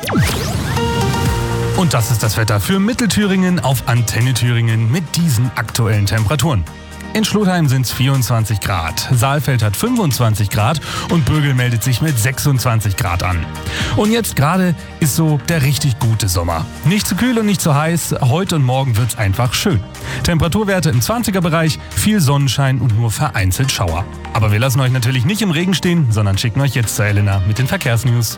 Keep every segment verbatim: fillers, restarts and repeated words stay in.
Und das ist das Wetter für Mittelthüringen auf Antenne Thüringen mit diesen aktuellen Temperaturen. In Schlotheim sind es vierundzwanzig Grad, Saalfeld hat fünfundzwanzig Grad und Bögel meldet sich mit sechsundzwanzig Grad an. Und jetzt gerade ist so der richtig gute Sommer. Nicht zu kühl und nicht zu heiß, heute und morgen wird's einfach schön. Temperaturwerte im zwanziger-Bereich, viel Sonnenschein und nur vereinzelt Schauer. Aber wir lassen euch natürlich nicht im Regen stehen, sondern schicken euch jetzt zu Elena mit den Verkehrsnews.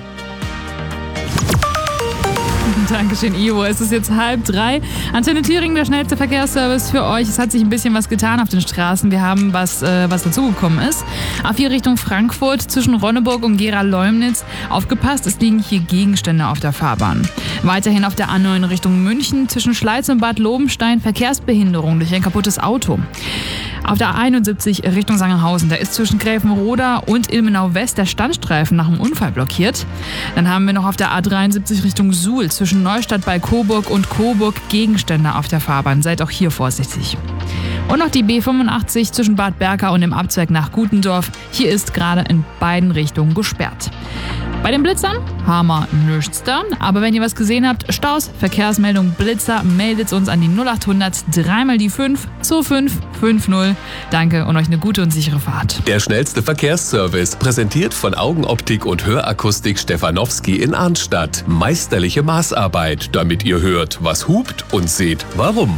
Dankeschön, Ivo. Es ist jetzt halb drei. Antenne Thüringen, der schnellste Verkehrsservice für euch. Es hat sich ein bisschen was getan auf den Straßen. Wir haben was, äh, was dazugekommen ist. A vier Richtung Frankfurt zwischen Ronneburg und Gera-Leumnitz. Aufgepasst, es liegen hier Gegenstände auf der Fahrbahn. Weiterhin auf der A neun Richtung München zwischen Schleiz und Bad Lobenstein Verkehrsbehinderung durch ein kaputtes Auto. Auf der A einundsiebzig Richtung Sangerhausen, da ist zwischen Gräfenroda und Ilmenau West der Standstreifen nach einem Unfall blockiert. Dann haben wir noch auf der A dreiundsiebzig Richtung Suhl zwischen Neustadt bei Coburg und Coburg Gegenstände auf der Fahrbahn. Seid auch hier vorsichtig. Und noch die B fünfundachtzig zwischen Bad Berka und dem Abzweig nach Gutendorf. Hier ist gerade in beiden Richtungen gesperrt. Bei den Blitzern haben wir nichts da, aber wenn ihr was gesehen habt, Staus, Verkehrsmeldung, Blitzer, meldet uns an die null achthundert dreimal die fünf zwei fünf fünf null. Danke und euch eine gute und sichere Fahrt. Der schnellste Verkehrsservice, präsentiert von Augenoptik und Hörakustik Stefanowski in Arnstadt. Meisterliche Maßarbeit, damit ihr hört, was hupt und seht, warum.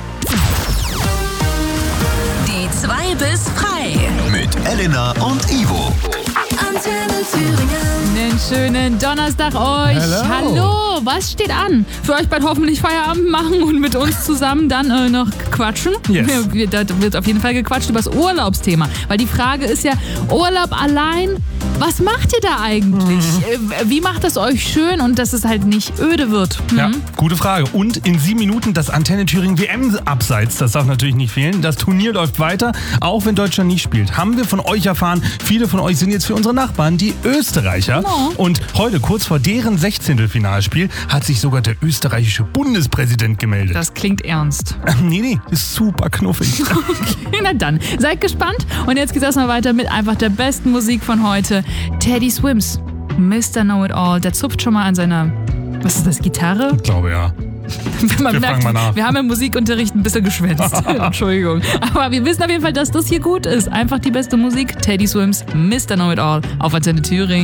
Die zwei bis frei. Mit Elena und Ivo. Antenne Thüringen. Einen schönen Donnerstag euch. Hello. Hallo, was steht an? Für euch bald hoffentlich Feierabend machen und mit uns zusammen dann äh, noch quatschen. Yes. Wir, wir, da wird auf jeden Fall gequatscht über das Urlaubsthema. Weil die Frage ist ja, Urlaub allein, was macht ihr da eigentlich? Mhm. Äh, Wie macht es euch schön und dass es halt nicht öde wird? Mhm. Ja, gute Frage. Und in sieben Minuten das Antenne Thüringen W M-Abseits. Das darf natürlich nicht fehlen. Das Turnier läuft weiter, auch wenn Deutschland nicht spielt. Haben wir von euch erfahren, viele von euch sind jetzt für unsere Nachbarn, die Österreicher. Oh. Und heute, kurz vor deren Sechzehntelfinalspiel, hat sich sogar der österreichische Bundespräsident gemeldet. Das klingt ernst. Ähm, nee, nee, ist super knuffig. Okay, na dann, seid gespannt. Und jetzt geht's erstmal weiter mit einfach der besten Musik von heute. Teddy Swims, Mister Know-It-All. Der zupft schon mal an seiner, was ist das, Gitarre? Ich glaube, ja. Man Wir merkt, fragen mal nach. wir haben im Musikunterricht ein bisschen geschwänzt. Entschuldigung. Aber wir wissen auf jeden Fall, dass das hier gut ist. Einfach die beste Musik. Teddy Swims, Mister Know-It-All auf Antenne Thüringen.